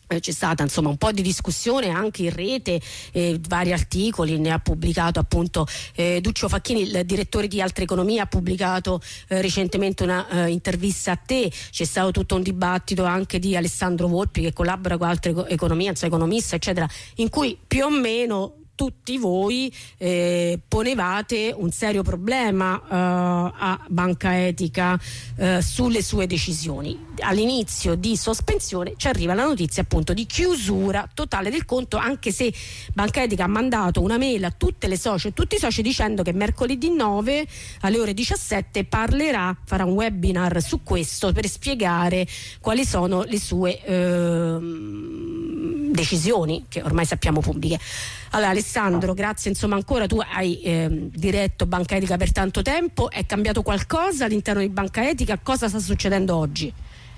c'è stata insomma un po' di discussione anche in rete, vari articoli ne ha pubblicato appunto Duccio Facchini, il direttore di Altra Economia, ha pubblicato recentemente una intervista a te. C'è stato tutto un dibattito anche di Alessandro Volpi, che collabora con Altra Economia, economista eccetera, in cui più o meno tutti voi ponevate un serio problema a Banca Etica sulle sue decisioni. All'inizio di sospensione ci arriva la notizia appunto di chiusura totale del conto, anche se Banca Etica ha mandato una mail a tutte le socie e tutti i soci dicendo che mercoledì 9 alle ore 17 farà un webinar su questo per spiegare quali sono le sue decisioni, che ormai sappiamo pubbliche. Allora Alessandro, grazie insomma ancora, tu hai diretto Banca Etica per tanto tempo, è cambiato qualcosa all'interno di Banca Etica? Cosa sta succedendo oggi?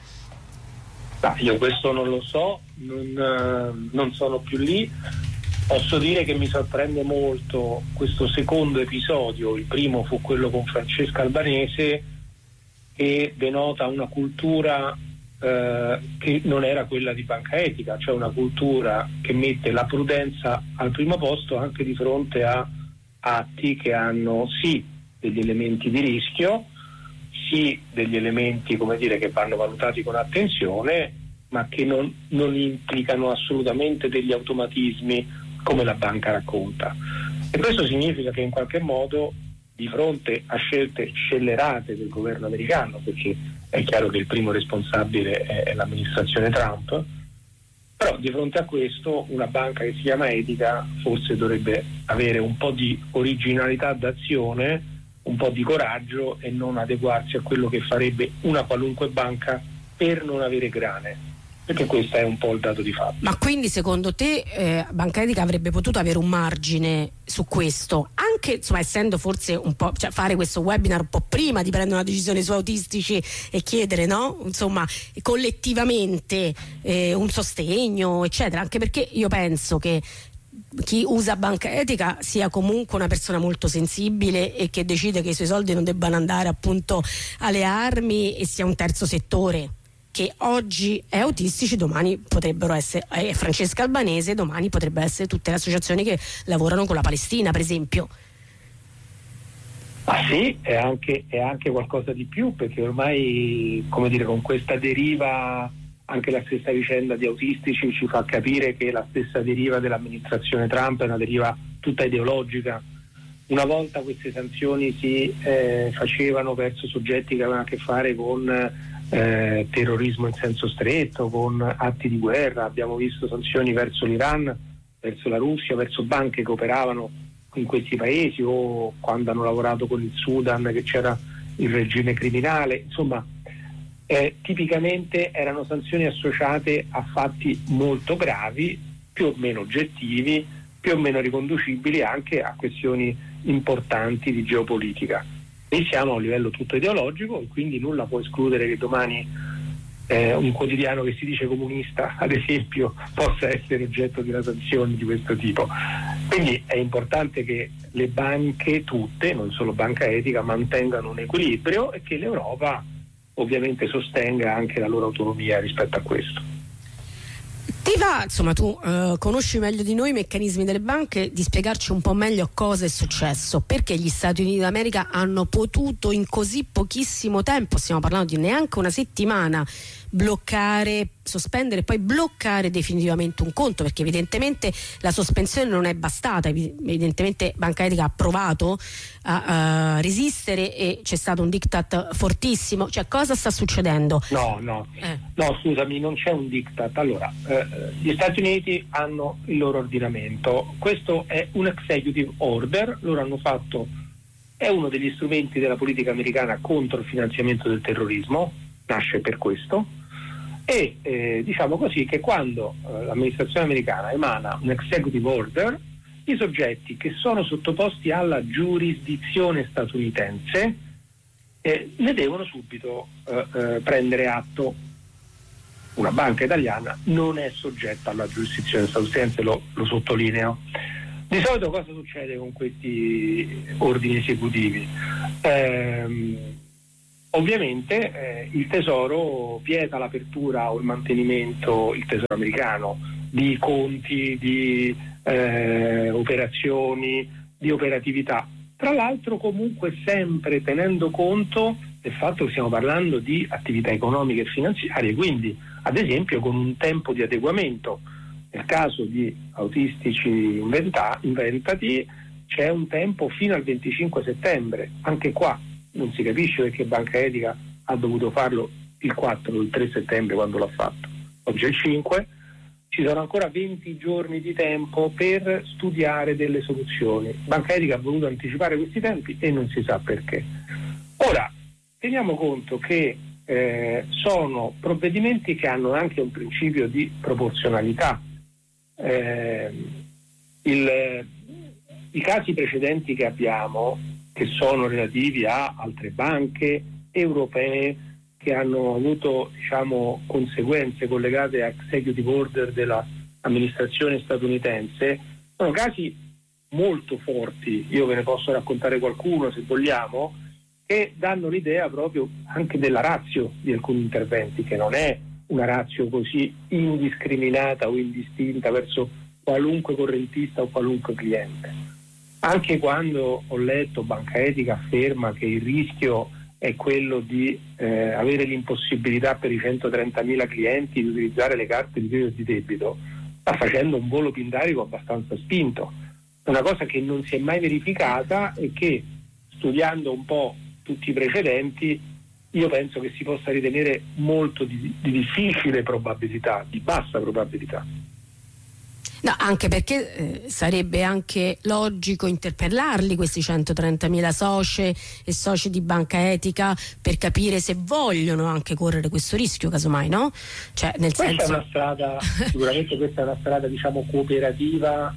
Io questo non lo so, non sono più lì. Posso dire che mi sorprende molto questo secondo episodio. Il primo fu quello con Francesca Albanese, che denota una cultura che non era quella di Banca Etica, cioè una cultura che mette la prudenza al primo posto anche di fronte a atti che hanno sì degli elementi di rischio, sì degli elementi, come dire, che vanno valutati con attenzione, ma che non implicano assolutamente degli automatismi come la banca racconta. E questo significa che in qualche modo, di fronte a scelte scellerate del governo americano, perché è chiaro che il primo responsabile è l'amministrazione Trump, però di fronte a questo una banca che si chiama Etica forse dovrebbe avere un po' di originalità d'azione, un po' di coraggio e non adeguarsi a quello che farebbe una qualunque banca per non avere grane, perché questo è un po' il dato di fatto. Ma quindi secondo te Banca Etica avrebbe potuto avere un margine su questo, anche insomma essendo forse un po', cioè fare questo webinar un po' prima di prendere una decisione su autistici e chiedere, no, insomma collettivamente un sostegno eccetera, anche perché io penso che chi usa Banca Etica sia comunque una persona molto sensibile e che decide che i suoi soldi non debbano andare appunto alle armi e sia un terzo settore che oggi è autistici, domani potrebbero essere Francesca Albanese, domani potrebbero essere tutte le associazioni che lavorano con la Palestina, per esempio. Ma sì, è anche qualcosa di più, perché ormai, come dire, con questa deriva, anche la stessa vicenda di autistici ci fa capire che la stessa deriva dell'amministrazione Trump è una deriva tutta ideologica. Una volta queste sanzioni si facevano verso soggetti che avevano a che fare con terrorismo in senso stretto, con atti di guerra. Abbiamo visto sanzioni verso l'Iran, verso la Russia, verso banche che operavano in questi paesi, o quando hanno lavorato con il Sudan che c'era il regime criminale. Insomma, tipicamente erano sanzioni associate a fatti molto gravi, più o meno oggettivi, più o meno riconducibili anche a questioni importanti di geopolitica. E siamo a un livello tutto ideologico, e quindi nulla può escludere che domani un quotidiano che si dice comunista, ad esempio, possa essere oggetto di una sanzione di questo tipo. Quindi è importante che le banche tutte, non solo Banca Etica, mantengano un equilibrio e che l'Europa ovviamente sostenga anche la loro autonomia rispetto a questo. Ti va, insomma, tu conosci meglio di noi i meccanismi delle banche, di spiegarci un po' meglio cosa è successo, perché gli Stati Uniti d'America hanno potuto in così pochissimo tempo, stiamo parlando di neanche una settimana, sospendere e poi bloccare definitivamente un conto, perché evidentemente la sospensione non è bastata, evidentemente Banca Etica ha provato a resistere e c'è stato un diktat fortissimo. Cioè, cosa sta succedendo? No, scusami, non c'è un diktat. Allora, gli Stati Uniti hanno il loro ordinamento, questo è un executive order, loro hanno fatto, è uno degli strumenti della politica americana contro il finanziamento del terrorismo, nasce per questo. E diciamo così che quando l'amministrazione americana emana un executive order, i soggetti che sono sottoposti alla giurisdizione statunitense ne devono subito prendere atto. Una banca italiana non è soggetta alla giurisdizione statunitense, lo sottolineo. Di solito cosa succede con questi ordini esecutivi? Ovviamente il Tesoro vieta l'apertura o il mantenimento, il Tesoro americano, di conti, di operazioni, di operatività. Tra l'altro comunque sempre tenendo conto del fatto che stiamo parlando di attività economiche e finanziarie, quindi ad esempio con un tempo di adeguamento. Nel caso di autistici inventati c'è un tempo fino al 25 settembre, anche qua non si capisce perché Banca Etica ha dovuto farlo il 4 o il 3 settembre quando l'ha fatto, oggi è il 5, ci sono ancora 20 giorni di tempo per studiare delle soluzioni. Banca Etica ha voluto anticipare questi tempi e non si sa perché. Ora, teniamo conto che sono provvedimenti che hanno anche un principio di proporzionalità. I casi precedenti che abbiamo, che sono relativi a altre banche europee che hanno avuto conseguenze collegate a executive order dell'amministrazione statunitense, sono casi molto forti. Io ve ne posso raccontare qualcuno se vogliamo, che danno l'idea proprio anche della ratio di alcuni interventi, che non è una ratio così indiscriminata o indistinta verso qualunque correntista o qualunque cliente. Anche quando ho letto Banca Etica afferma che il rischio è quello di avere l'impossibilità per i 130.000 clienti di utilizzare le carte di credito e di debito, sta facendo un volo pindarico abbastanza spinto. È una cosa che non si è mai verificata e che, studiando un po' tutti i precedenti, io penso che si possa ritenere molto di difficile probabilità, di bassa probabilità. No, anche perché sarebbe anche logico interpellarli questi 130.000 soci e soci di Banca Etica per capire se vogliono anche correre questo rischio, casomai, no? Cioè, nel senso... È una strada, sicuramente questa è una strada cooperativa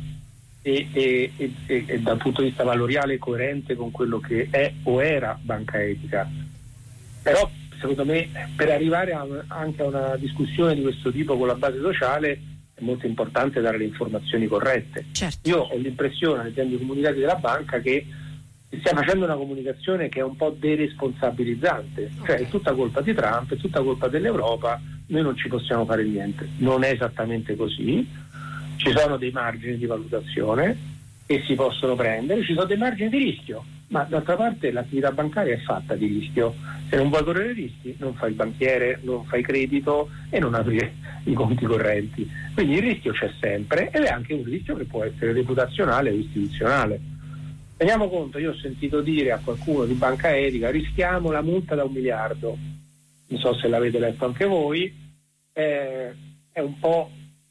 e dal punto di vista valoriale coerente con quello che è o era Banca Etica. Però secondo me per arrivare anche a una discussione di questo tipo con la base sociale è molto importante dare le informazioni corrette. Certo. Io ho l'impressione, leggendo i comunicati della banca, che si stia facendo una comunicazione che è un po' deresponsabilizzante, cioè è tutta colpa di Trump, è tutta colpa dell'Europa, noi non ci possiamo fare niente. Non è esattamente così, ci sono dei margini di valutazione che si possono prendere, ci sono dei margini di rischio, ma d'altra parte l'attività bancaria è fatta di rischio. Se non vuoi correre rischi, non fai il banchiere, non fai credito e non apri i conti correnti. Quindi il rischio c'è sempre ed è anche un rischio che può essere reputazionale o istituzionale. Teniamo conto, io ho sentito dire a qualcuno di Banca Etica: rischiamo la multa da $1 miliardo. Non so se l'avete letto anche voi, è un po'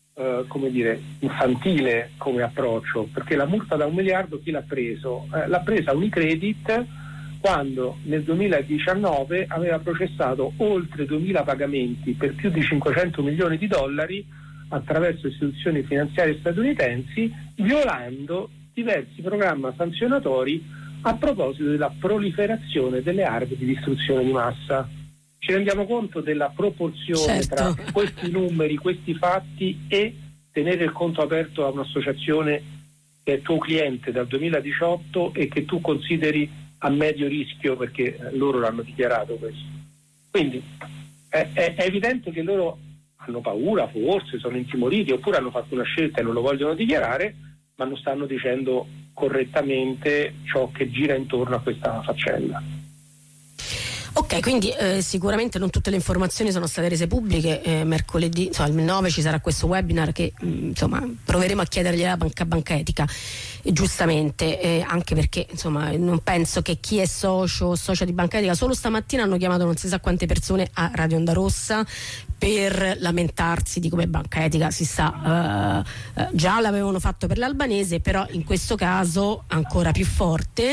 infantile come approccio, perché la multa da $1 miliardo chi l'ha preso? L'ha presa Unicredit quando nel 2019 aveva processato oltre 2.000 pagamenti per più di $500 milioni attraverso istituzioni finanziarie statunitensi, violando diversi programmi sanzionatori a proposito della proliferazione delle armi di distruzione di massa. Ci rendiamo conto della proporzione certo. tra questi numeri, questi fatti e tenere il conto aperto a un'associazione che è tuo cliente dal 2018 e che tu consideri a medio rischio perché loro l'hanno dichiarato questo. Quindi è evidente che loro hanno paura, forse sono intimoriti, oppure hanno fatto una scelta e non lo vogliono dichiarare, ma non stanno dicendo correttamente ciò che gira intorno a questa faccenda. Ok, quindi sicuramente non tutte le informazioni sono state rese pubbliche. Mercoledì, il 9 ci sarà questo webinar che proveremo a chiedergli alla Banca Etica, giustamente, anche perché non penso che chi è socio o socia di Banca Etica, solo stamattina hanno chiamato non si sa quante persone a Radio Onda Rossa per lamentarsi di come Banca Etica si sa, già l'avevano fatto per l'Albanese, però in questo caso ancora più forte,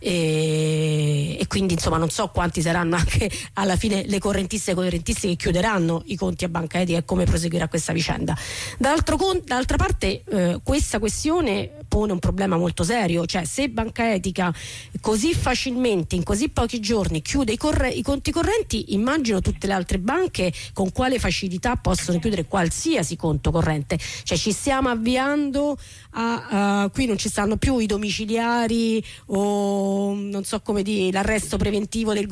e quindi non so quanti saranno anche alla fine le correntiste e correntisti che chiuderanno i conti a Banca Etica e come proseguirà questa vicenda. D'altra parte questa questione pone un problema molto serio, cioè se Banca Etica così facilmente in così pochi giorni chiude i conti correnti, immagino tutte le altre banche con quale facilità possono chiudere qualsiasi conto corrente. Cioè ci stiamo avviando a qui non ci stanno più i domiciliari o non so come dire, l'arresto preventivo del governo italiano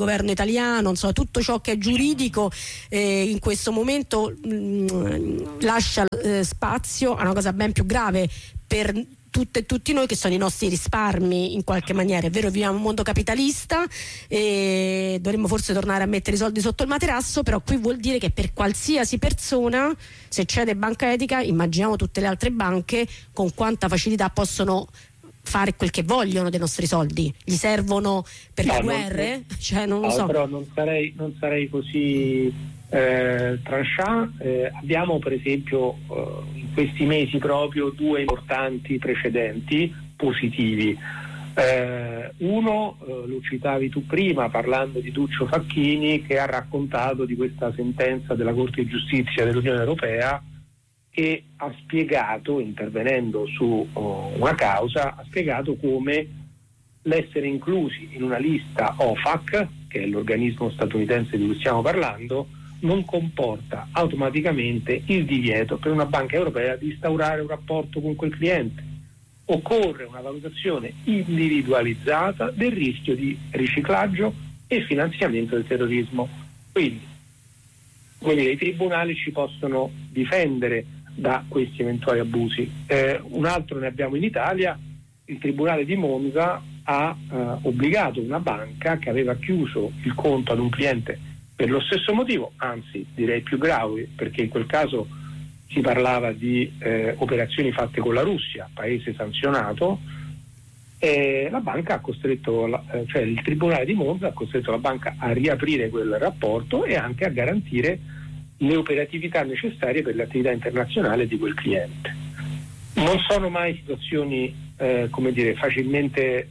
italiano, insomma tutto ciò che è giuridico in questo momento lascia spazio a una cosa ben più grave per tutte e tutti noi, che sono i nostri risparmi in qualche maniera. È vero, viviamo un mondo capitalista e dovremmo forse tornare a mettere i soldi sotto il materasso, però qui vuol dire che per qualsiasi persona, se cede Banca Etica, immaginiamo tutte le altre banche con quanta facilità possono fare quel che vogliono dei nostri soldi. Gli servono per le guerre? Non lo so. Però non sarei così tranchant. Abbiamo per esempio in questi mesi proprio due importanti precedenti positivi. Uno lo citavi tu prima parlando di Duccio Facchini, che ha raccontato di questa sentenza della Corte di Giustizia dell'Unione Europea, che ha spiegato, intervenendo su una causa, ha spiegato come l'essere inclusi in una lista OFAC, che è l'organismo statunitense di cui stiamo parlando, non comporta automaticamente il divieto per una banca europea di instaurare un rapporto con quel cliente. Occorre una valutazione individualizzata del rischio di riciclaggio e finanziamento del terrorismo. Quindi, i tribunali ci possono difendere da questi eventuali abusi. Un altro ne abbiamo in Italia. Il Tribunale di Monza ha obbligato una banca che aveva chiuso il conto ad un cliente per lo stesso motivo, anzi direi più grave, perché in quel caso si parlava di operazioni fatte con la Russia, paese sanzionato. La banca ha costretto, cioè il Tribunale di Monza ha costretto la banca a riaprire quel rapporto e anche a garantire le operatività necessarie per l'attività internazionale di quel cliente. Non sono mai situazioni facilmente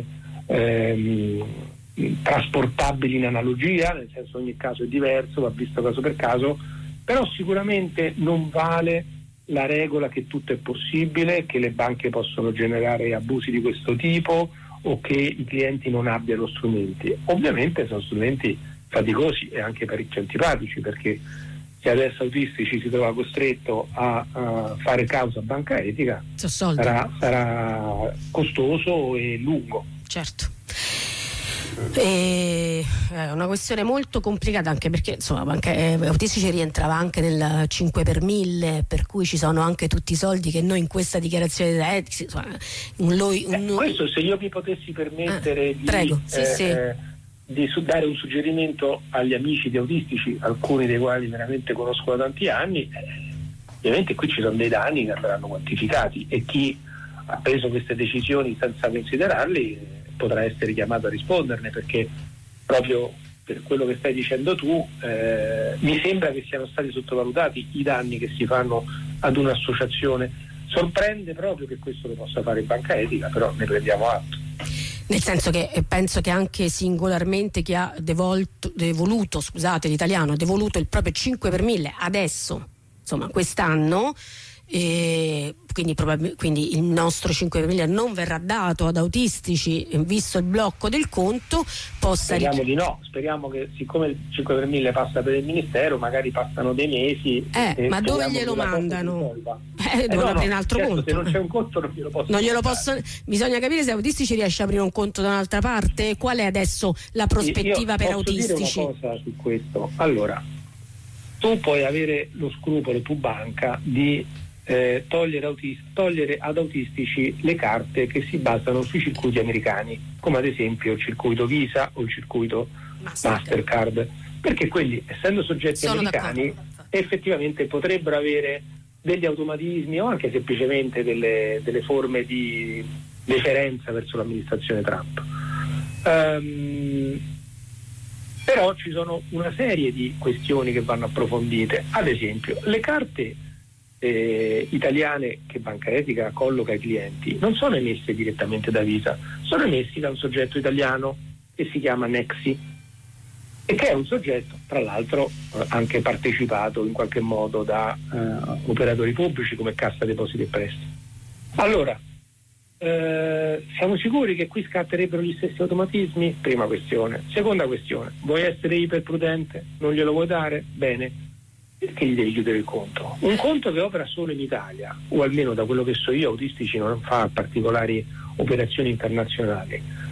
trasportabili in analogia, nel senso ogni caso è diverso, va visto caso per caso, però sicuramente non vale la regola che tutto è possibile, che le banche possono generare abusi di questo tipo o che i clienti non abbiano strumenti. Ovviamente sono strumenti faticosi e anche parecchio antipatici, perché se adesso Autistici si trova costretto a fare causa a Banca Etica sarà costoso e lungo. Certo. È una questione molto complicata, anche perché insomma Banca Autistici rientrava anche nel 5 per 1000, per cui ci sono anche tutti i soldi che noi in questa dichiarazione questo, se io mi potessi permettere di dare un suggerimento agli amici di Autistici, alcuni dei quali veramente conosco da tanti anni, ovviamente qui ci sono dei danni che andranno quantificati e chi ha preso queste decisioni senza considerarli potrà essere chiamato a risponderne, perché proprio per quello che stai dicendo tu mi sembra che siano stati sottovalutati i danni che si fanno ad un'associazione. Sorprende proprio che questo lo possa fare Banca Etica, però ne prendiamo atto. Nel senso che penso che anche singolarmente chi ha devoluto il proprio 5 per 1000 adesso, insomma quest'anno, quindi il nostro 5 per 1000 non verrà dato ad Autistici, visto il blocco del conto, speriamo di no, speriamo che, siccome il 5 per 1000 passa per il Ministero, magari passano dei mesi ma dove glielo mandano? Devono aprire un altro conto. Se non c'è un conto non glielo possono bisogna capire se Autistici riesce a aprire un conto da un'altra parte. Qual è adesso la prospettiva per Autistici? Posso dire una cosa su questo? Allora, tu puoi avere lo scrupolo, tu banca, di togliere ad Autistici le carte che si basano sui circuiti americani, come ad esempio il circuito Visa o il circuito Mastercard, perché quelli, essendo soggetti americani, effettivamente potrebbero avere degli automatismi o anche semplicemente delle forme di deferenza verso l'amministrazione Trump. Però ci sono una serie di questioni che vanno approfondite. Ad esempio, le carte italiane che Banca Etica colloca ai clienti non sono emesse direttamente da Visa, sono emessi da un soggetto italiano che si chiama Nexi e che è un soggetto, tra l'altro, anche partecipato in qualche modo da operatori pubblici come Cassa Depositi e Prestiti. Allora, siamo sicuri che qui scatterebbero gli stessi automatismi? Prima questione. Seconda questione, vuoi essere iperprudente? Non glielo vuoi dare? Bene. Perché gli devi chiudere il conto? Un conto che opera solo in Italia, o almeno da quello che so io, Autistici non fa particolari operazioni internazionali.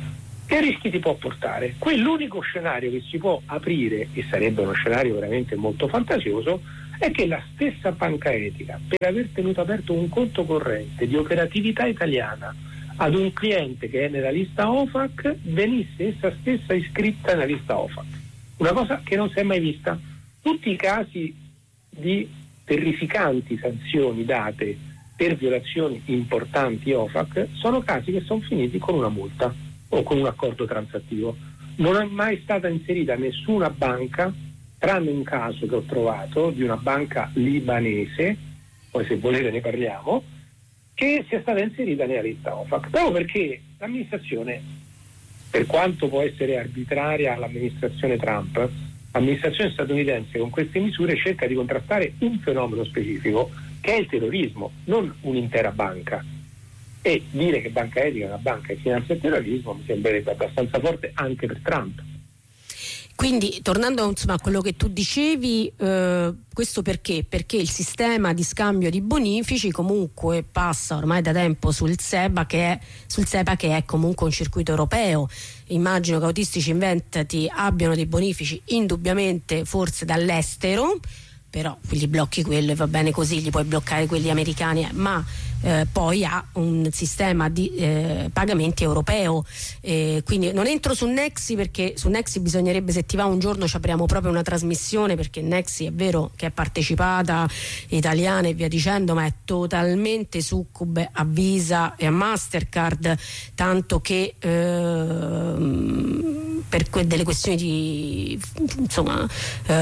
Che rischi ti può portare? Qui l'unico scenario che si può aprire, e sarebbe uno scenario veramente molto fantasioso, è che la stessa Banca Etica, per aver tenuto aperto un conto corrente di operatività italiana ad un cliente che è nella lista OFAC, venisse essa stessa iscritta nella lista OFAC. Una cosa che non si è mai vista. Tutti i casi di terrificanti sanzioni date per violazioni importanti OFAC sono casi che sono finiti con una multa o con un accordo transattivo. Non è mai stata inserita nessuna banca, tranne un caso che ho trovato di una banca libanese, poi se volete ne parliamo, che sia stata inserita nella lista OFAC, proprio perché l'amministrazione, per quanto può essere arbitraria l'amministrazione Trump, l'amministrazione statunitense con queste misure cerca di contrastare un fenomeno specifico che è il terrorismo, non un'intera banca. E dire che Banca Etica è una banca che finanzia il terrorismo mi sembrerebbe abbastanza forte anche per Trump. Quindi, tornando insomma a quello che tu dicevi, questo perché? Perché il sistema di scambio di bonifici comunque passa ormai da tempo sul SEPA che è comunque un circuito europeo. Immagino che Autistici Inventati abbiano dei bonifici indubbiamente forse dall'estero, però gli blocchi quello e va bene così, gli puoi bloccare quelli americani, ma poi ha un sistema di pagamenti europeo, quindi non entro su Nexi, perché su Nexi bisognerebbe, se ti va un giorno ci apriamo proprio una trasmissione, perché Nexi è vero che è partecipata italiana e via dicendo, ma è totalmente succube a Visa e a Mastercard, tanto che per delle questioni di insomma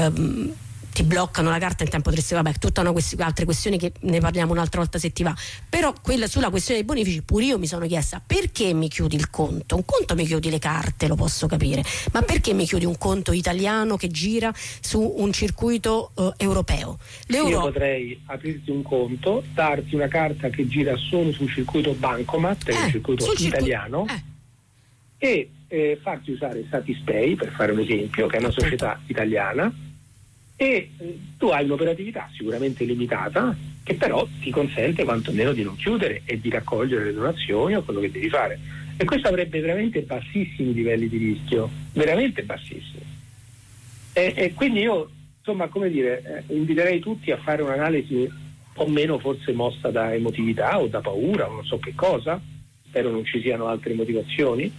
ti bloccano la carta in tempo tutta altre questioni che ne parliamo un'altra volta se ti va. Però sulla questione dei bonifici pure io mi sono chiesta: perché mi chiudi il conto? Un conto mi chiudi le carte, lo posso capire, ma perché mi chiudi un conto italiano che gira su un circuito europeo? Io potrei aprirti un conto, darti una carta che gira solo sul circuito Bancomat, che è un circuito italiano, e farti usare Satispay, per fare un esempio, che è una società italiana, e tu hai un'operatività sicuramente limitata, che però ti consente quantomeno di non chiudere e di raccogliere le donazioni o quello che devi fare, e questo avrebbe veramente bassissimi livelli di rischio, veramente bassissimi, e quindi io insomma, come dire, inviterei tutti a fare un'analisi un po' meno forse mossa da emotività o da paura o non so che cosa, spero non ci siano altre motivazioni,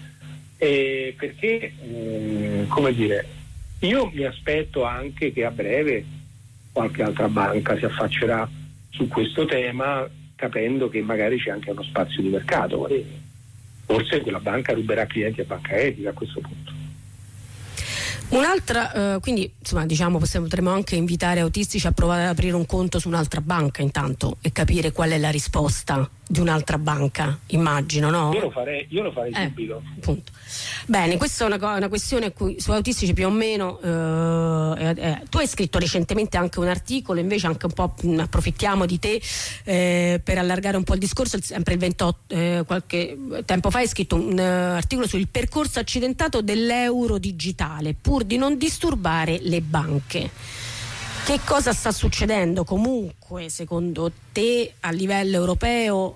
perché come dire, io mi aspetto anche che a breve qualche altra banca si affaccerà su questo tema, capendo che magari c'è anche uno spazio di mercato, e forse quella banca ruberà clienti a Banca Etica a questo punto. Un'altra, quindi insomma diciamo potremmo anche invitare Autistici a provare ad aprire un conto su un'altra banca intanto e capire qual è la risposta di un'altra banca, immagino, no? Io lo farei subito. Appunto. Bene, questa è una questione a cui su Autistici più o meno tu hai scritto recentemente anche un articolo, invece anche un po' approfittiamo di te per allargare un po' il discorso. Sempre il 28 qualche tempo fa hai scritto un articolo sul percorso accidentato dell'euro digitale pur di non disturbare le banche. Che cosa sta succedendo comunque secondo te a livello europeo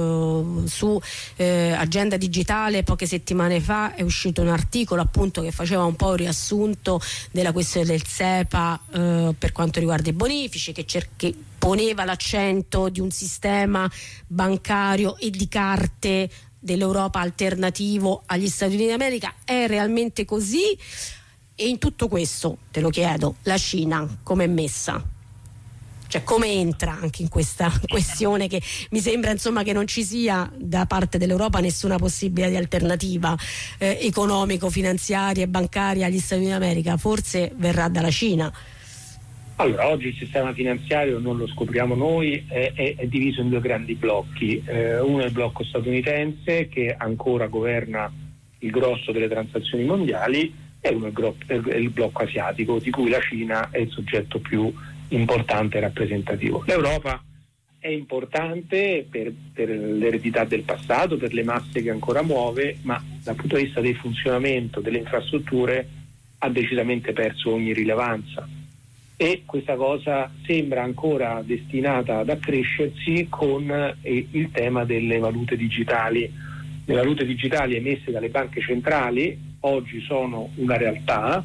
su Agenda Digitale? Poche settimane fa è uscito un articolo appunto che faceva un po' un riassunto della questione del SEPA per quanto riguarda i bonifici, che poneva l'accento di un sistema bancario e di carte dell'Europa alternativo agli Stati Uniti d'America. È realmente così? E in tutto questo, te lo chiedo, la Cina come è messa? Cioè come entra anche in questa questione, che mi sembra insomma che non ci sia da parte dell'Europa nessuna possibilità di alternativa economico-finanziaria e bancaria agli Stati Uniti d'America, forse verrà dalla Cina. Allora, oggi il sistema finanziario, non lo scopriamo noi, è diviso in due grandi blocchi. Uno è il blocco statunitense, che ancora governa il grosso delle transazioni mondiali, e uno è il blocco asiatico, di cui la Cina è il soggetto più importante e rappresentativo. L'Europa è importante per l'eredità del passato, per le masse che ancora muove, ma dal punto di vista del funzionamento delle infrastrutture ha decisamente perso ogni rilevanza, e questa cosa sembra ancora destinata ad accrescersi con il tema delle valute digitali. le valute digitali emesse dalle banche centrali oggi sono una realtà,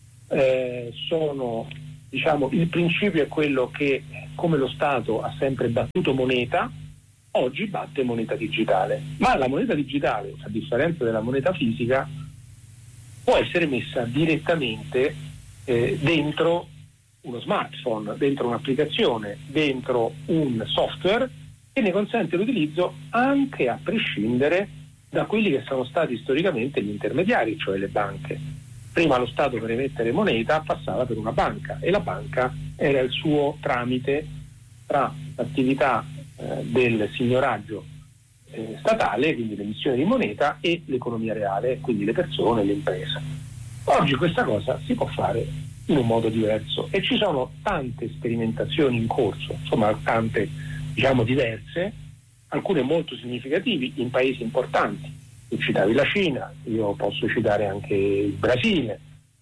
sono, diciamo, il principio è quello che, come lo Stato ha sempre battuto moneta, oggi batte moneta digitale, ma la moneta digitale, a differenza della moneta fisica, può essere messa direttamente dentro uno smartphone, dentro un'applicazione, dentro un software che ne consente l'utilizzo anche a prescindere da quelli che sono stati storicamente gli intermediari, cioè le banche. Prima lo Stato per emettere moneta passava per una banca e la banca era il suo tramite tra l'attività del signoraggio statale, quindi l'emissione di moneta, e l'economia reale, quindi le persone, le imprese. Oggi questa cosa si può fare in un modo diverso e ci sono tante sperimentazioni in corso, insomma tante, diciamo, diverse, alcune molto significativi in paesi importanti. Tu citavi la Cina, io posso citare anche il Brasile,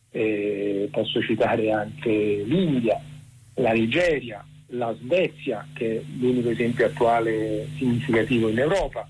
posso citare anche l'India, la Nigeria, la Svezia, che è l'unico esempio attuale significativo in Europa,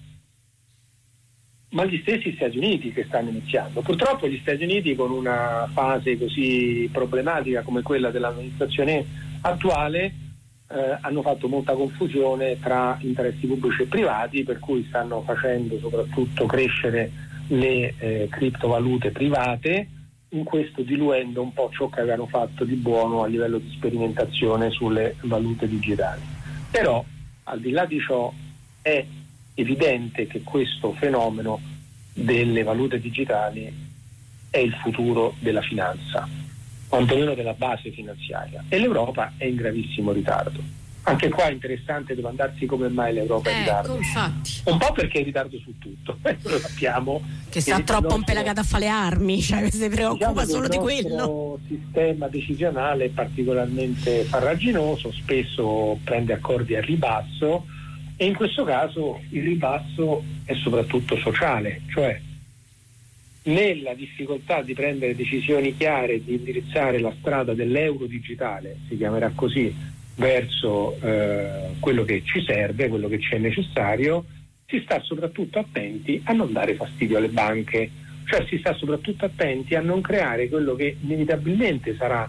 ma gli stessi Stati Uniti che stanno iniziando. Purtroppo gli Stati Uniti, con una fase così problematica come quella dell'amministrazione attuale, hanno fatto molta confusione tra interessi pubblici e privati, per cui stanno facendo soprattutto crescere le criptovalute private, in questo diluendo un po' ciò che avevano fatto di buono a livello di sperimentazione sulle valute digitali. Però al di là di ciò è evidente che questo fenomeno delle valute digitali è il futuro della finanza, quantomeno della base finanziaria, e l'Europa è in gravissimo ritardo. Anche qua è interessante domandarsi come mai l'Europa è in ritardo. Infatti. Un po' perché è in ritardo su tutto, lo sappiamo. Che sta troppo impelagata a fare le armi, cioè si preoccupa solo di quello. Il sistema decisionale è particolarmente farraginoso, spesso prende accordi al ribasso, e in questo caso il ribasso è soprattutto sociale, cioè nella difficoltà di prendere decisioni chiare, di indirizzare la strada dell'euro digitale, si chiamerà così, verso quello che ci serve, quello che ci è necessario, si sta soprattutto attenti a non dare fastidio alle banche, cioè si sta soprattutto attenti a non creare quello che inevitabilmente sarà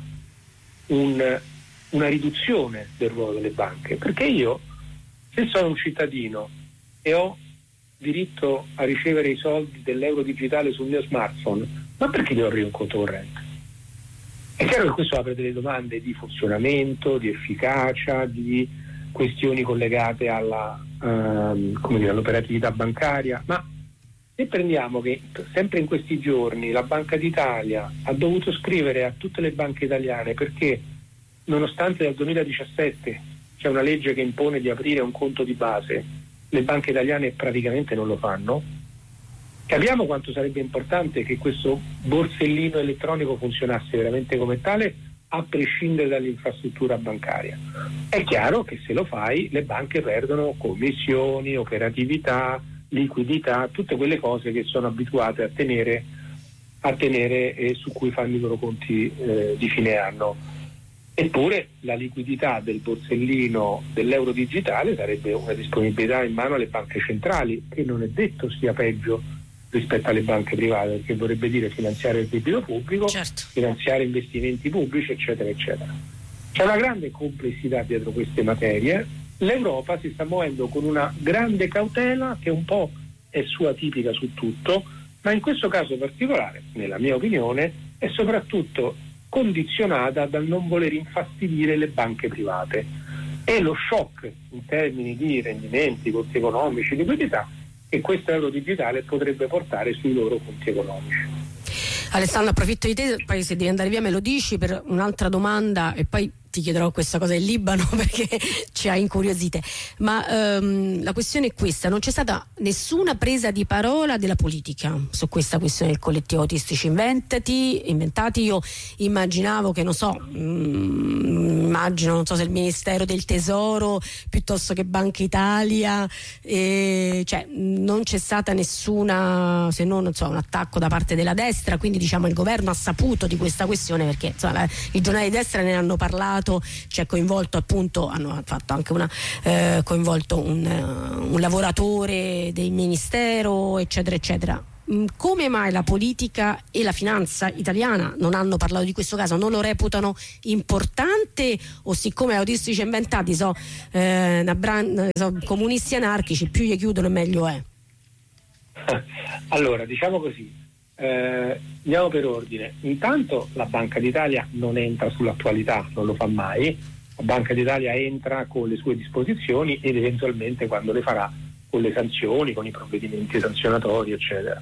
una riduzione del ruolo delle banche, perché io, se sono un cittadino e ho diritto a ricevere i soldi dell'euro digitale sul mio smartphone, ma perché devo aprire un conto corrente? È chiaro che questo apre delle domande di funzionamento, di efficacia, di questioni collegate all'operatività bancaria, ma se prendiamo che sempre in questi giorni la Banca d'Italia ha dovuto scrivere a tutte le banche italiane, perché nonostante dal 2017 c'è una legge che impone di aprire un conto di base, le banche italiane praticamente non lo fanno, capiamo quanto sarebbe importante che questo borsellino elettronico funzionasse veramente come tale, a prescindere dall'infrastruttura bancaria. È chiaro che se lo fai le banche perdono commissioni, operatività, liquidità, tutte quelle cose che sono abituate a tenere e su cui fanno i loro conti di fine anno. Eppure la liquidità del borsellino dell'euro digitale sarebbe una disponibilità in mano alle banche centrali, che non è detto sia peggio rispetto alle banche private, perché vorrebbe dire finanziare il debito pubblico, certo, finanziare investimenti pubblici, eccetera, eccetera. C'è una grande complessità dietro queste materie. L'Europa si sta muovendo con una grande cautela che un po' è sua tipica su tutto, ma in questo caso particolare, nella mia opinione, è soprattutto condizionata dal non voler infastidire le banche private. E lo shock in termini di rendimenti, costi economici, liquidità, che questo euro digitale potrebbe portare sui loro conti economici. Alessandro, approfitto di te, poi se devi andare via me lo dici per un'altra domanda e poi ti chiederò questa cosa del Libano perché ci ha incuriosite, ma la questione è questa: non c'è stata nessuna presa di parola della politica su questa questione del collettivo autistici inventati. Io immaginavo che, non so se il Ministero del Tesoro piuttosto che Banca Italia, cioè non c'è stata nessuna, se non un attacco da parte della destra, quindi diciamo il governo ha saputo di questa questione perché i giornali di destra ne hanno parlato privato, c'è coinvolto appunto, hanno fatto anche coinvolto un lavoratore del ministero, eccetera eccetera. Come mai la politica e la finanza italiana non hanno parlato di questo caso? Non lo reputano importante, o siccome autistici inventati comunisti anarchici, più gli chiudono e meglio è? Allora, diciamo così, andiamo per ordine. Intanto la Banca d'Italia non entra sull'attualità, non lo fa mai. La Banca d'Italia entra con le sue disposizioni ed eventualmente, quando le farà, con le sanzioni, con i provvedimenti sanzionatori, eccetera.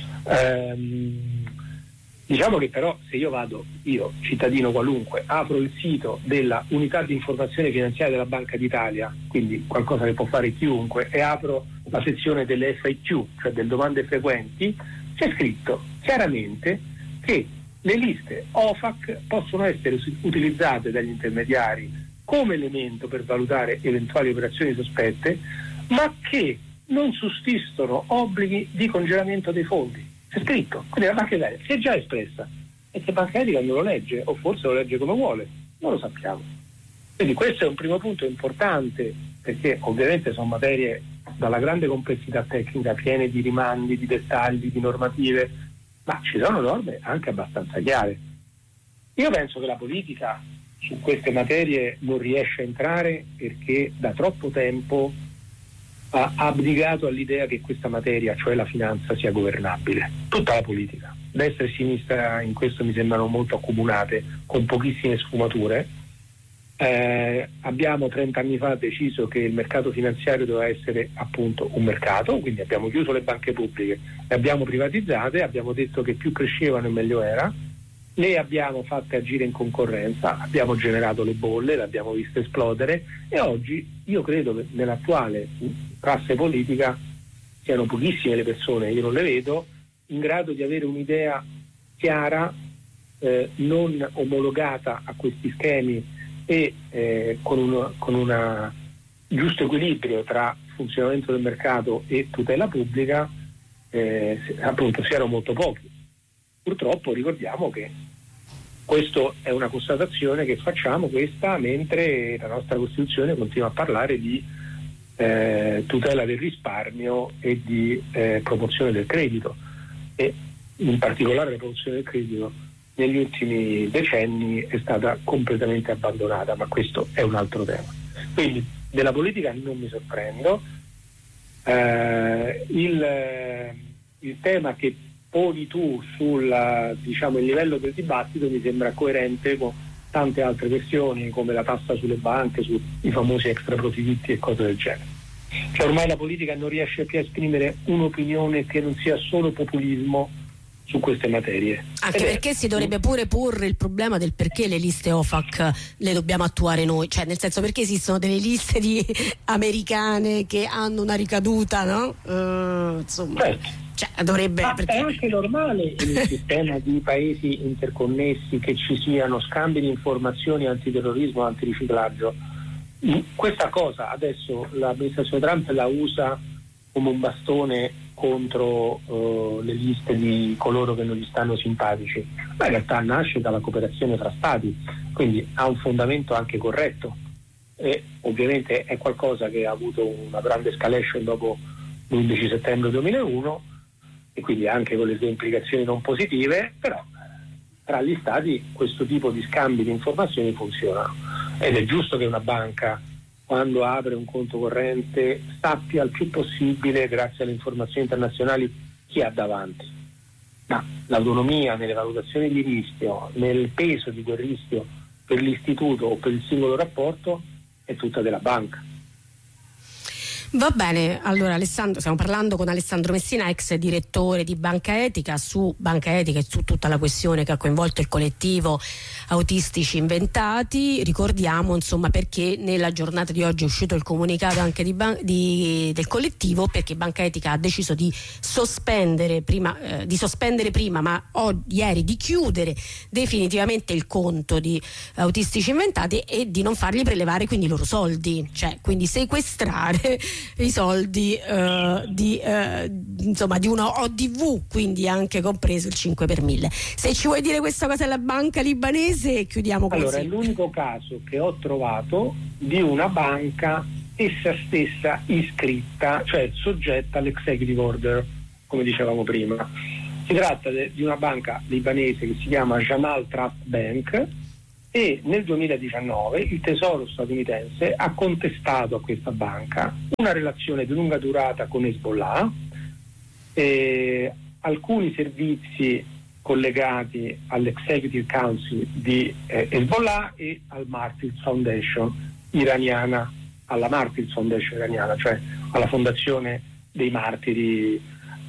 Diciamo che però se io, cittadino qualunque, apro il sito della Unità di Informazione Finanziaria della Banca d'Italia, quindi qualcosa che può fare chiunque, e apro la sezione delle FAQ, cioè delle domande frequenti, c'è scritto chiaramente che le liste OFAC possono essere utilizzate dagli intermediari come elemento per valutare eventuali operazioni sospette, ma che non sussistono obblighi di congelamento dei fondi. C'è scritto, quindi la Banca d'Italia si è già espressa, e se Banca d'Italia non lo legge, o forse lo legge come vuole, non lo sappiamo. Quindi questo è un primo punto importante, perché ovviamente sono materie dalla grande complessità tecnica, piene di rimandi, di dettagli, di normative, ma ci sono norme anche abbastanza chiare. Io penso che la politica su queste materie non riesce a entrare perché da troppo tempo ha abdicato all'idea che questa materia, cioè la finanza, sia governabile. Tutta la politica, destra e sinistra, in questo mi sembrano molto accomunate, con pochissime sfumature. Abbiamo 30 anni fa deciso che il mercato finanziario doveva essere appunto un mercato, quindi abbiamo chiuso le banche pubbliche, le abbiamo privatizzate, abbiamo detto che più crescevano e meglio era, le abbiamo fatte agire in concorrenza, abbiamo generato le bolle, le abbiamo viste esplodere, e oggi io credo che nell'attuale classe politica siano pochissime le persone, io non le vedo, in grado di avere un'idea chiara, non omologata a questi schemi e con un giusto equilibrio tra funzionamento del mercato e tutela pubblica. Appunto siano molto pochi. Purtroppo ricordiamo che questa è una constatazione che facciamo, questa, mentre la nostra Costituzione continua a parlare di tutela del risparmio e di promozione del credito, e in particolare la promozione del credito negli ultimi decenni è stata completamente abbandonata, ma questo è un altro tema. Quindi della politica non mi sorprendo. Il tema che poni tu sul, diciamo, il livello del dibattito mi sembra coerente con tante altre questioni, come la tassa sulle banche, sui famosi extraprofitti e cose del genere. Cioè ormai la politica non riesce più a esprimere un'opinione che non sia solo populismo su queste materie. Anche perché si dovrebbe pure porre il problema del perché le liste OFAC le dobbiamo attuare noi, cioè nel senso, perché esistono delle liste americane che hanno una ricaduta, no? Insomma, cioè, dovrebbe. Ma è anche normale in un sistema di paesi interconnessi che ci siano scambi di informazioni, antiterrorismo, antiriciclaggio. Questa cosa adesso l'amministrazione Trump la usa come un bastone contro le liste di coloro che non gli stanno simpatici, ma in realtà nasce dalla cooperazione tra stati, quindi ha un fondamento anche corretto, e ovviamente è qualcosa che ha avuto una grande escalation dopo l'11 settembre 2001, e quindi anche con le sue implicazioni non positive, però tra gli stati questo tipo di scambi di informazioni funzionano, ed è giusto che una banca, quando apre un conto corrente, sappia il più possibile, grazie alle informazioni internazionali, chi ha davanti. Ma l'autonomia nelle valutazioni di rischio, nel peso di quel rischio per l'istituto o per il singolo rapporto, è tutta della banca. Va bene, allora Alessandro, stiamo parlando con Alessandro Messina, ex direttore di Banca Etica, su Banca Etica e su tutta la questione che ha coinvolto il collettivo Autistici Inventati. Ricordiamo insomma perché nella giornata di oggi è uscito il comunicato anche del collettivo, perché Banca Etica ha deciso di sospendere prima, ma ieri di chiudere definitivamente il conto di Autistici Inventati e di non fargli prelevare quindi i loro soldi, cioè quindi sequestrare i soldi di una ODV, quindi anche compreso il 5 per 1000. Se ci vuoi dire questa cosa della banca libanese, libanese e chiudiamo così. Allora, è l'unico caso che ho trovato di una banca essa stessa iscritta, cioè soggetta all'executive order, come dicevamo prima. Si tratta di una banca libanese che si chiama Jamal Trust Bank, e nel 2019 il Tesoro statunitense ha contestato a questa banca una relazione di lunga durata con Hezbollah, alcuni servizi collegati all'Executive Council di Hezbollah e al Martyrs Foundation iraniana, alla Martyrs Foundation iraniana, cioè alla fondazione dei martiri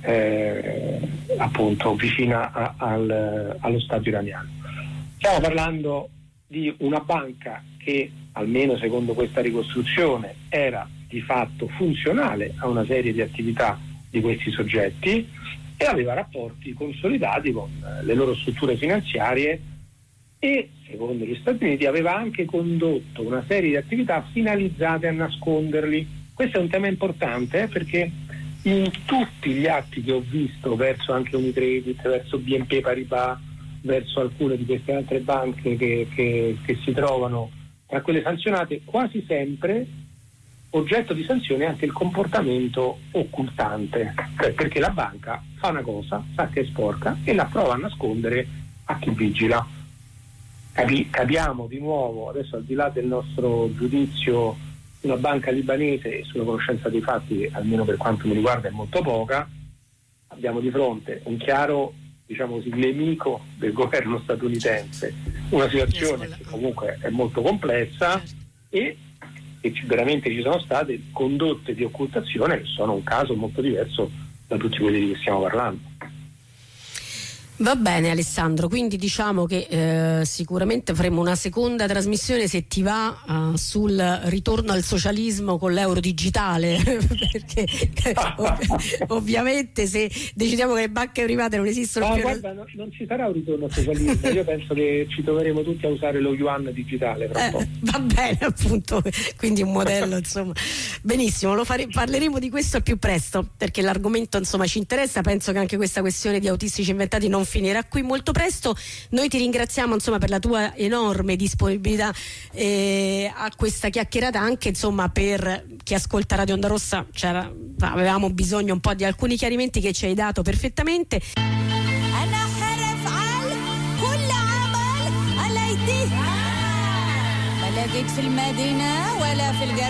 appunto vicina allo Stato iraniano. Stiamo parlando di una banca che, almeno secondo questa ricostruzione, era di fatto funzionale a una serie di attività di questi soggetti e aveva rapporti consolidati con le loro strutture finanziarie e, secondo gli Stati Uniti, aveva anche condotto una serie di attività finalizzate a nasconderli. Questo è un tema importante perché in tutti gli atti che ho visto verso anche Unicredit, verso BNP Paribas, verso alcune di queste altre banche che si trovano tra quelle sanzionate, quasi sempre oggetto di sanzione è anche il comportamento occultante, cioè perché la banca fa una cosa, sa che è sporca e la prova a nascondere a chi vigila. Capiamo di nuovo, adesso al di là del nostro giudizio sulla banca libanese e sulla conoscenza dei fatti, che almeno per quanto mi riguarda è molto poca, abbiamo di fronte un chiaro, diciamo così, nemico del governo statunitense, una situazione che comunque è molto complessa e veramente ci sono state condotte di occultazione che sono un caso molto diverso da tutti quelli di cui stiamo parlando. Va bene Alessandro, quindi diciamo che sicuramente faremo una seconda trasmissione, se ti va, sul ritorno al socialismo con l'euro digitale perché ovviamente se decidiamo che le banche private non esistono più. Guarda, non ci sarà un ritorno al socialismo, io penso che ci troveremo tutti a usare lo yuan digitale tra un po'. Va bene, appunto, quindi un modello insomma. Benissimo, parleremo di questo al più presto perché l'argomento insomma ci interessa. Penso che anche questa questione di autistici inventati non finirà qui molto presto. Noi ti ringraziamo insomma per la tua enorme disponibilità a questa chiacchierata, anche insomma per chi ascolta Radio Onda Rossa avevamo bisogno un po' di alcuni chiarimenti che ci hai dato perfettamente.